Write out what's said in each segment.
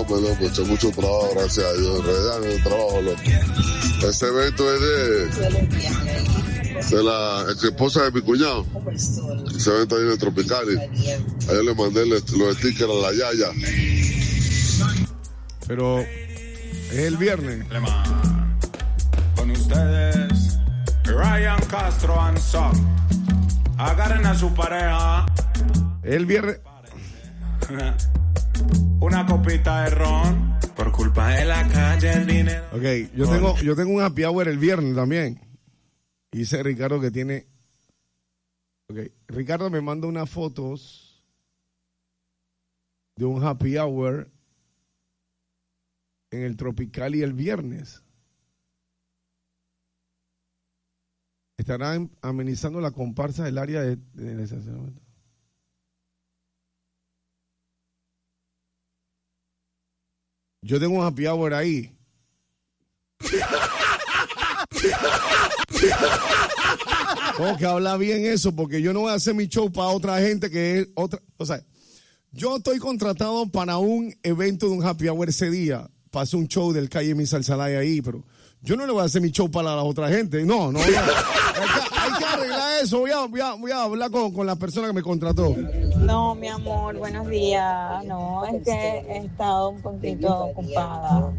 mucho trabajo, gracias a Dios. En realidad no es un trabajo loco. Ese evento es de la esposa de mi cuñado. Ese evento ahí en el Tropicali. Ayer le mandé los stickers a la Yaya. Pero es el viernes. Con ustedes, Ryan Castro and Son. Agarren a su pareja. El viernes. Una copita de ron. Por culpa de la calle, el dinero. Ok, yo tengo un happy hour el viernes también. Y dice Ricardo que tiene. Ok, Ricardo me manda unas fotos de un happy hour en el Tropicali el viernes. Estarán amenizando la comparsa del área de estacionamiento. Yo tengo un happy hour ahí. Tengo que hablar bien eso porque yo no voy a hacer mi show para otra gente que es otra. O sea, yo estoy contratado para un evento de un happy hour ese día. Pasé un show del Calle Mi Salsalaya ahí, pero yo no le voy a hacer mi show para la otra gente. No. Hay que arreglar eso. Voy a hablar con la persona que me contrató. No, mi amor, buenos días. No, es que he estado un poquito ocupada.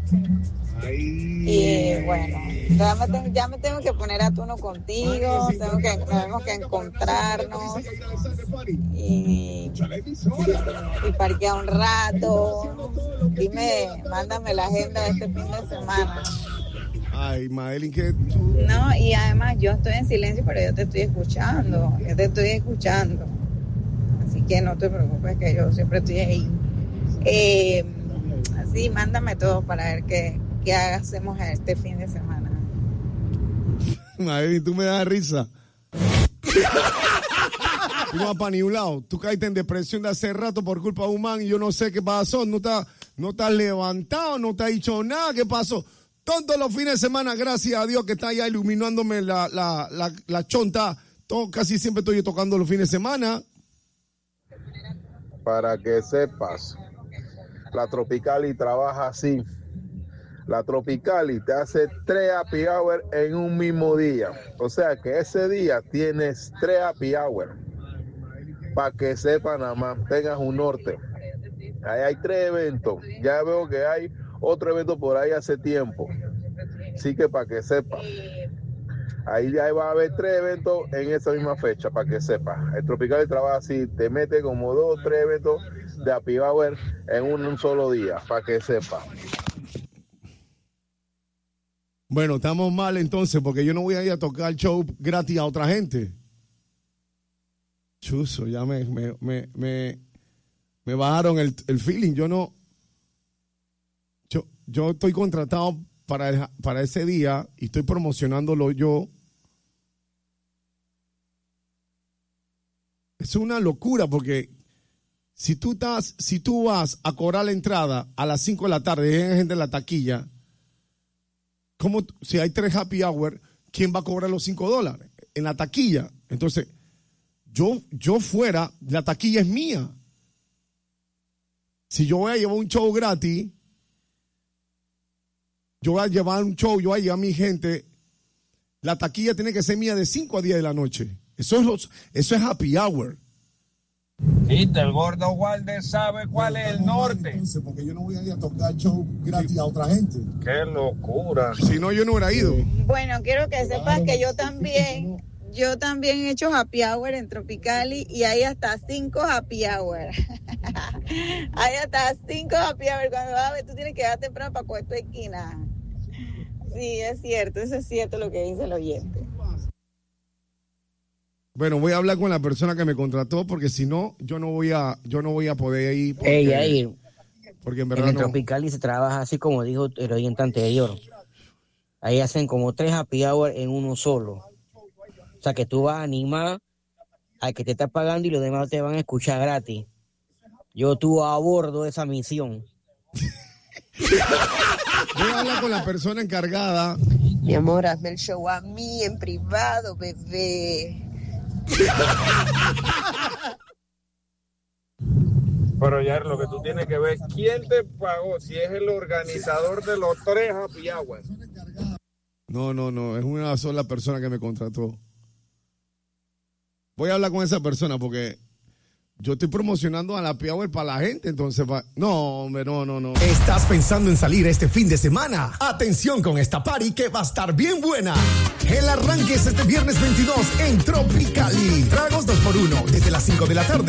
Y bueno, ya me tengo que poner a tono contigo, tenemos que encontrarnos y parquear un rato. Dime, mándame la agenda de este fin de semana. Ay, Madeline, ¿qué? No, y además yo estoy en silencio, pero yo te estoy escuchando. Así que no te preocupes que yo siempre estoy ahí. Así, mándame todo para ver qué hacemos este fin de semana. Madeline, tú me das risa. Tú no vas para ningún lado. Tú caíste en depresión de hace rato por culpa de un man y yo no sé qué pasó. No estás levantado, no te has dicho nada. ¿Qué pasó? Todos los fines de semana, gracias a Dios que está allá iluminándome la chonta. Casi siempre estoy tocando los fines de semana. Para que sepas, la Tropicali trabaja así. La Tropicali te hace 3 happy hour en un mismo día. O sea que ese día tienes 3 happy hour. Para que sepan nada más, tengas un norte. Ahí hay 3 eventos. Ya veo que hay otro evento por ahí hace tiempo. Así que para que sepas. Ahí va a haber 3 eventos en esa misma fecha, para que sepas. El Tropicali trabaja así, te mete como 2 o 3 eventos de happy hour en un solo día, para que sepas. Bueno, estamos mal entonces, porque yo no voy a ir a tocar show gratis a otra gente. Chuzo, ya me bajaron el feeling. Yo estoy contratado para ese día y estoy promocionándolo yo. Es una locura porque si tú vas a cobrar la entrada a las 5 de la tarde y hay gente en la taquilla, ¿cómo, si hay 3 happy hour, quién va a cobrar los $5 en la taquilla? Entonces, yo fuera, la taquilla es mía. Si yo voy a llevar un show gratis, yo voy a llevar a mi gente, la taquilla tiene que ser mía de 5 a 10 de la noche. Eso es happy hour. Sí, el gordo Walder sabe cuál es el norte. Porque yo no voy a ir a tocar show gratis a otra gente. Qué locura. Si no, yo no hubiera ido. Bueno, quiero que sepas que yo también he hecho happy hour en Tropicali y hay hasta 5 happy hour. Hay hasta 5 happy hour. Cuando vas a ver, tú tienes que dar temprano para coger tu esquina. Sí, es cierto, eso es cierto lo que dice el oyente. Bueno, voy a hablar con la persona que me contrató porque si no, yo no voy a poder ir. Porque en verdad en el Tropicali se trabaja así como dijo el oyente anterior. Ahí hacen como 3 happy hour en uno solo. O sea que tú vas a animar al que te está pagando y los demás te van a escuchar gratis. Yo estuve a bordo de esa misión. Voy a hablar con la persona encargada. Mi amor, hazme el show a mí en privado, bebé. Pero ya lo que tú tienes que ver, ¿quién te pagó? Si es el organizador de los 3 happy hours. No, es una sola persona que me contrató. Voy a hablar con esa persona porque yo estoy promocionando a la happy hour para la gente, entonces no, hombre, no. ¿Estás pensando en salir este fin de semana? Atención con esta party que va a estar bien buena. El arranque es este viernes 22 en Tropicali. Tragos 2x1 desde las 5 de la tarde.